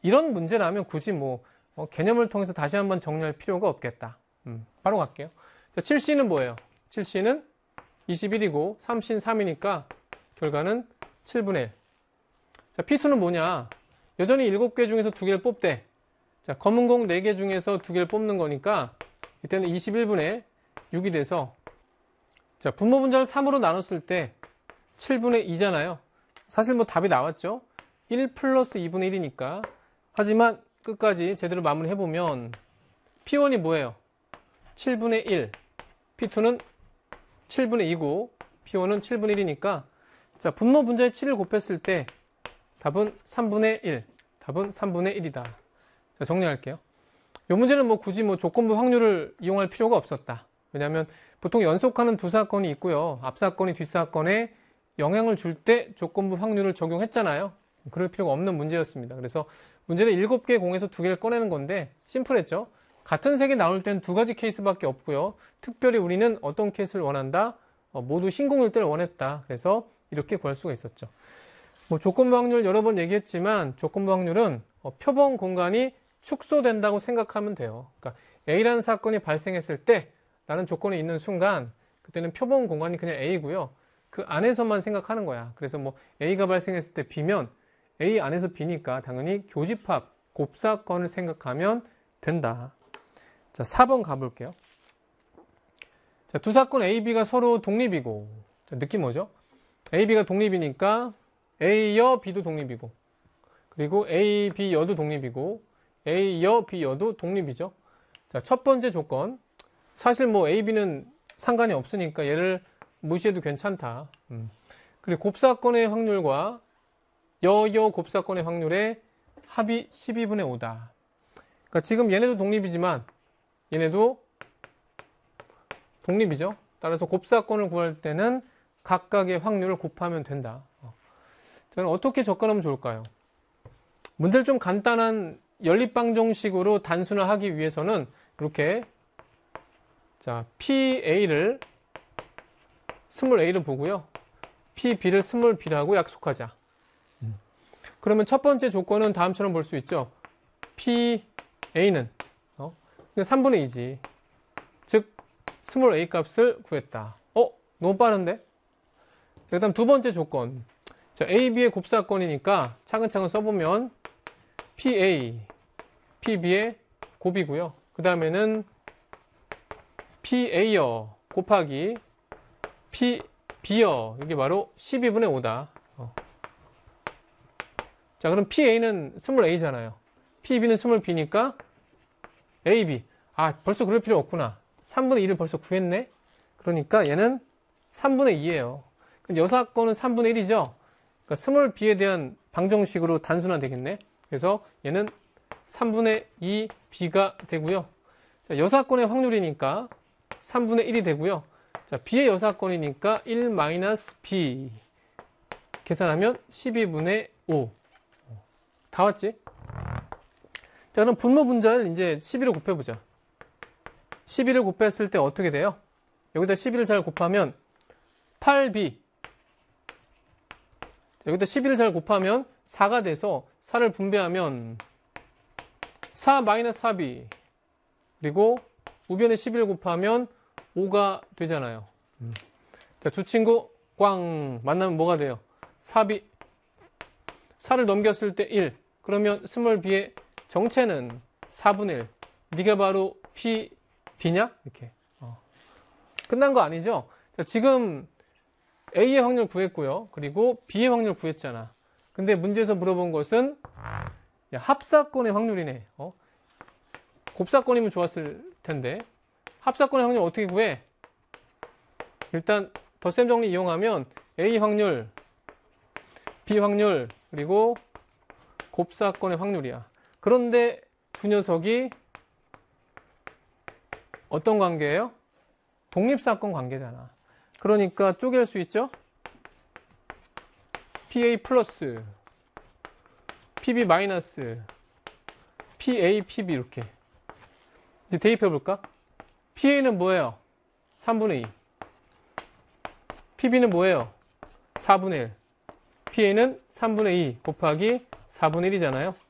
이런 문제라면 굳이 뭐 개념을 통해서 다시 한번 정리할 필요가 없겠다. 바로 갈게요. 자, 7C는 뭐예요? 7C는 21이고 3C는 3이니까 결과는 7분의 1. 자, P2는 뭐냐? 여전히 7개 중에서 2개를 뽑되, 자, 검은 공 4개 중에서 2개를 뽑는 거니까 이때는 21분의 6이 돼서, 자, 분모 분자를 3으로 나눴을 때 7분의 2잖아요. 사실 뭐 답이 나왔죠? 1 플러스 2분의 1이니까. 하지만 끝까지 제대로 마무리 해보면 P1이 뭐예요? 7분의 1. P2는 7분의 2고 P1은 7분의 1이니까, 자, 분모 분자에 7을 곱했을 때 답은 3분의 1. 답은 3분의 1이다. 자, 정리할게요. 이 문제는 뭐 굳이 뭐 조건부 확률을 이용할 필요가 없었다. 왜냐하면 보통 연속하는 두 사건이 있고요. 앞 사건이 뒷 사건에 영향을 줄 때 조건부 확률을 적용했잖아요. 그럴 필요가 없는 문제였습니다. 그래서 문제는 7개 공에서 2개를 꺼내는 건데 심플했죠. 같은 색이 나올 땐 2가지 케이스밖에 없고요. 특별히 우리는 어떤 케이스를 원한다? 모두 흰 공일 때를 원했다. 그래서 이렇게 구할 수가 있었죠. 뭐 조건부 확률 여러 번 얘기했지만 조건부 확률은 표본 공간이 축소된다고 생각하면 돼요. 그러니까 A라는 사건이 발생했을 때 라는 조건이 있는 순간 그때는 표본 공간이 그냥 A고요. 그 안에서만 생각하는 거야. 그래서 뭐 A가 발생했을 때 B면 A 안에서 B니까 당연히 교집합, 곱사건을 생각하면 된다. 자, 4번 가볼게요. 자, 두 사건 A, B가 서로 독립이고, 자, 느낌 뭐죠? A, B가 독립이니까 A여, B도 독립이고, 그리고 A, B 여도 독립이고, A여, B 여도 독립이죠. 자, 첫 번째 조건. 사실 뭐 A, B는 상관이 없으니까 얘를 무시해도 괜찮다. 그리고 곱사건의 확률과 여여 곱사건의 확률의 합이 12분의 5다. 그러니까 지금 얘네도 독립이지만 얘네도 독립이죠. 따라서 곱사건을 구할 때는 각각의 확률을 곱하면 된다. 저는 어떻게 접근하면 좋을까요? 문제를 좀 간단한 연립방정식으로 단순화하기 위해서는 이렇게, 자, PA를 스몰 a를 보고요. PB를 스몰 b라고 약속하자. 그러면 첫 번째 조건은 다음처럼 볼 수 있죠. PA는 3분의 2지. 즉 스몰 a 값을 구했다. 너무 빠른데? 그 다음 두 번째 조건. 자, A, B의 곱사건이니까 차근차근 써보면 PA, PB의 곱이고요. 그 다음에는 PA여 곱하기 PB여, 이게 바로 12분의 5다. 자, 그럼 PA는 스몰 a잖아요. PB는 스몰 b니까 AB. 벌써 그럴 필요 없구나. 3분의 2를 벌써 구했네? 그러니까 얘는 3분의 2예요. 여 사건은 3분의 1이죠? 그러니까 스몰 b에 대한 방정식으로 단순화 되겠네? 그래서 얘는 3분의 2b가 되고요. 자, 여 사건의 확률이니까 3분의 1이 되고요. 자, b의 여 사건이니까 1-b. 계산하면 12분의 5. 다 왔지? 자, 그럼 분모 분자를 이제 12를 곱해보자. 12를 곱했을 때 어떻게 돼요? 여기다 12를 잘 곱하면 8b. 자, 여기다 12를 잘 곱하면 4가 돼서 4를 분배하면 4-4b. 그리고 우변에 12를 곱하면 5가 되잖아요. 자, 두 친구 꽝 만나면 뭐가 돼요? 4b. 4를 넘겼을 때 1. 그러면 스몰 b의 정체는 4분의 1. 네가 바로 PB냐? 이렇게. 끝난 거 아니죠? 자, 지금 A의 확률 구했고요. 그리고 B의 확률 구했잖아. 근데 문제에서 물어본 것은 합사건의 확률이네. 곱사건이면 좋았을 텐데. 합사건의 확률 어떻게 구해? 일단 덧셈 정리 이용하면 A 확률, B 확률, 그리고 곱사건의 확률이야. 그런데 두 녀석이 어떤 관계예요? 독립사건 관계잖아. 그러니까 쪼갤 수 있죠? PA 플러스, PB 마이너스, PA, PB 이렇게. 이제 대입해볼까? PA는 뭐예요? 3분의 2. PB는 뭐예요? 4분의 1. PA는 3분의 2 곱하기 4분의 1이잖아요.